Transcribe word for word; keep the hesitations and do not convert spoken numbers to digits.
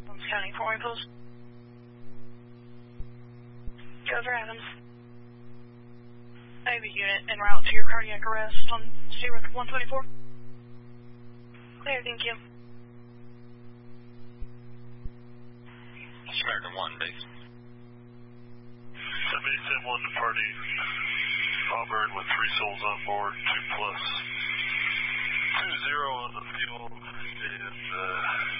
County for me, please. Over Adams. I have a unit en route to your cardiac arrest on Stewart one twenty-four. Clear, thank you. American one, base. seventy-seven one departing Auburn with three souls on board, two plus two zero on the fuel, and uh